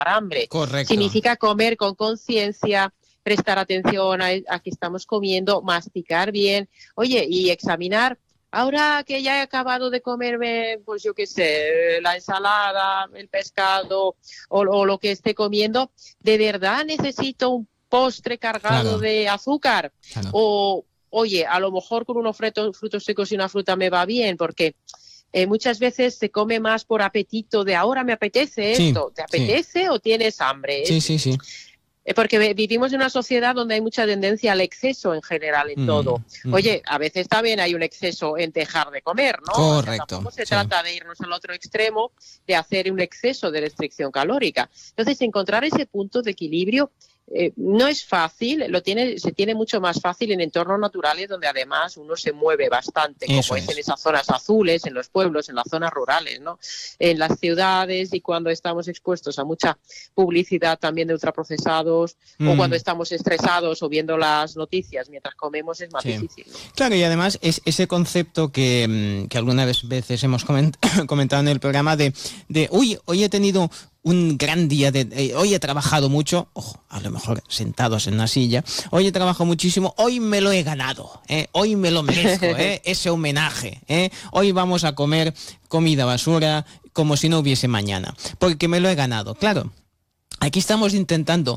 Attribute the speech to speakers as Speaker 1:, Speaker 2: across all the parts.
Speaker 1: hambre.
Speaker 2: Correcto.
Speaker 1: Significa comer con conciencia, prestar atención a que estamos comiendo, masticar bien, oye, y examinar. Ahora que ya he acabado de comerme, pues yo qué sé, la ensalada, el pescado o lo que esté comiendo, ¿de verdad necesito un postre cargado de azúcar? O, oye, a lo mejor con unos frutos secos y una fruta me va bien, porque muchas veces se come más por apetito, de ahora me apetece esto. ¿Te apetece o tienes hambre?
Speaker 2: Sí.
Speaker 1: Porque vivimos en una sociedad donde hay mucha tendencia al exceso en general en todo. Oye, a veces también hay un exceso en dejar de comer, ¿no?
Speaker 2: Correcto.
Speaker 1: O sea, tampoco se trata de irnos al otro extremo, de hacer un exceso de restricción calórica. Entonces, encontrar ese punto de equilibrio no es fácil, se tiene mucho más fácil en entornos naturales donde además uno se mueve bastante, como es en esas zonas azules, en los pueblos, en las zonas rurales, ¿no? En las ciudades y cuando estamos expuestos a mucha publicidad también de ultraprocesados o cuando estamos estresados o viendo las noticias mientras comemos es más difícil, ¿no?
Speaker 2: Claro, y además es ese concepto que algunas veces hemos comentado en el programa de hoy he tenido un gran día, hoy he trabajado mucho, ojo, a lo mejor sentados en una silla, hoy he trabajado muchísimo, hoy me lo he ganado, hoy me lo merezco, ese homenaje, hoy vamos a comer comida basura como si no hubiese mañana, porque me lo he ganado, claro. Aquí estamos intentando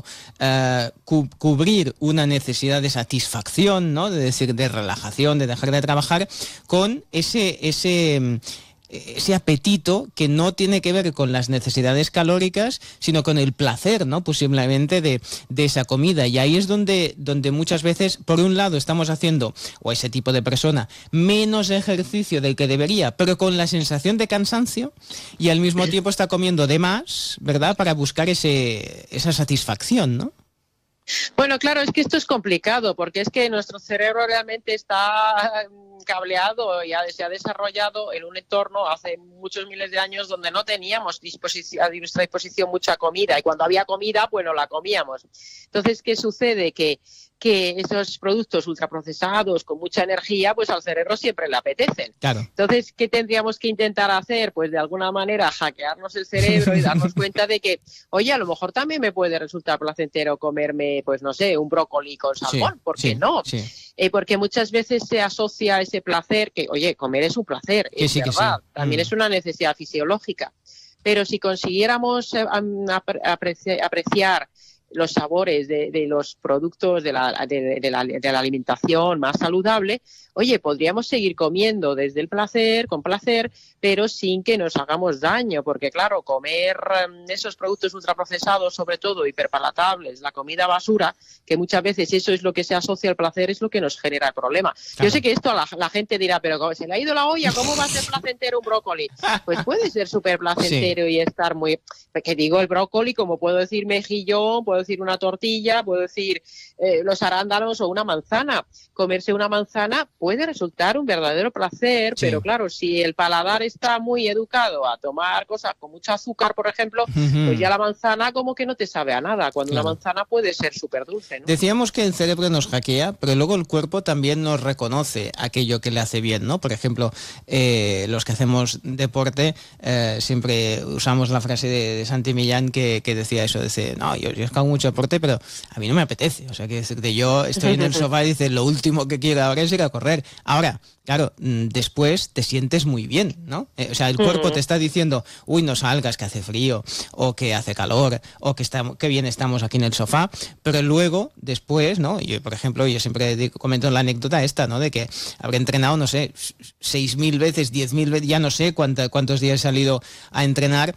Speaker 2: cubrir una necesidad de satisfacción, ¿no? De decir, de relajación, de dejar de trabajar, con ese apetito que no tiene que ver con las necesidades calóricas, sino con el placer, ¿no? Posiblemente de esa comida. Y ahí es donde muchas veces, por un lado, estamos haciendo, o ese tipo de persona, menos ejercicio del que debería, pero con la sensación de cansancio, y al mismo tiempo está comiendo de más, ¿verdad? Para buscar esa satisfacción, ¿no?
Speaker 1: Bueno, claro, es que esto es complicado, porque es que nuestro cerebro realmente está cableado y se ha desarrollado en un entorno hace muchos miles de años donde no teníamos a nuestra disposición mucha comida, y cuando había comida, pues no la comíamos. Entonces, ¿qué sucede? Que esos productos ultraprocesados con mucha energía, pues al cerebro siempre le apetecen.
Speaker 2: Claro.
Speaker 1: Entonces, ¿qué tendríamos que intentar hacer? Pues de alguna manera hackearnos el cerebro y darnos cuenta de que, oye, a lo mejor también me puede resultar placentero comerme, pues no sé, un brócoli con salmón, ¿por qué no?
Speaker 2: Sí.
Speaker 1: Porque muchas veces se asocia ese placer, que oye, comer es un placer, es verdad, también es una necesidad fisiológica. Pero si consiguiéramos apreciar los sabores de los productos de la alimentación más saludable, oye, podríamos seguir comiendo desde el placer, con placer, pero sin que nos hagamos daño, porque claro, comer esos productos ultraprocesados, sobre todo hiperpalatables, la comida basura, que muchas veces eso es lo que se asocia al placer, es lo que nos genera el problema. Claro. Yo sé que esto la gente dirá, pero se le ha ido la olla, ¿cómo va a ser placentero un brócoli? Pues puede ser súper placentero y estar muy... Que digo el brócoli, como puedo decir mejillón, puedo decir una tortilla, puedo decir los arándanos o una manzana. Comerse una manzana puede resultar un verdadero placer, pero claro, si el paladar está muy educado a tomar cosas con mucho azúcar, por ejemplo, pues ya la manzana como que no te sabe a nada, cuando una manzana puede ser súper dulce, ¿no?
Speaker 2: Decíamos que el cerebro nos hackea, pero luego el cuerpo también nos reconoce aquello que le hace bien, ¿no? Por ejemplo, los que hacemos deporte siempre usamos la frase de Santi Millán que decía eso, dice, no, yo es que hago mucho deporte, pero a mí no me apetece, o sea, que yo estoy en el sofá y dice, lo último que quiero ahora es ir a correr. Ahora, claro, después te sientes muy bien, ¿no? O sea, el cuerpo te está diciendo, uy, no salgas, que hace frío, o que hace calor, o que bien estamos aquí en el sofá, pero luego, después, ¿no? Yo, por ejemplo, yo siempre comento la anécdota esta, ¿no? De que habré entrenado, no sé, 6.000 veces, 10.000 veces, ya no sé cuántos días he salido a entrenar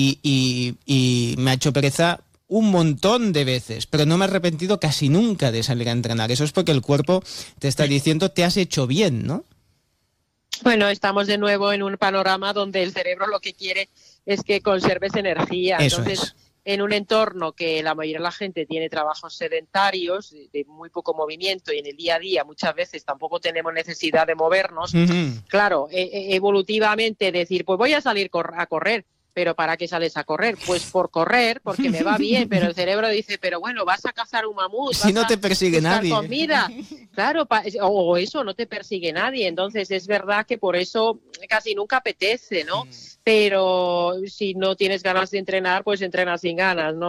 Speaker 2: y me ha hecho pereza un montón de veces, pero no me he arrepentido casi nunca de salir a entrenar. Eso es porque el cuerpo te está diciendo, te has hecho bien, ¿no?
Speaker 1: Bueno, estamos de nuevo en un panorama donde el cerebro lo que quiere es que conserves energía.
Speaker 2: Eso
Speaker 1: Entonces, en un entorno que la mayoría de la gente tiene trabajos sedentarios, de muy poco movimiento, y en el día a día muchas veces tampoco tenemos necesidad de movernos, claro, evolutivamente decir, pues voy a salir a correr. ¿Pero para qué sales a correr? Pues por correr, porque me va bien, pero el cerebro dice, pero bueno, vas a cazar un mamut,
Speaker 2: si no te persigue nadie.
Speaker 1: Comida. Claro, o eso, no te persigue nadie. Entonces es verdad que por eso casi nunca apetece, ¿no? Pero si no tienes ganas de entrenar, pues entrenas sin ganas, ¿no?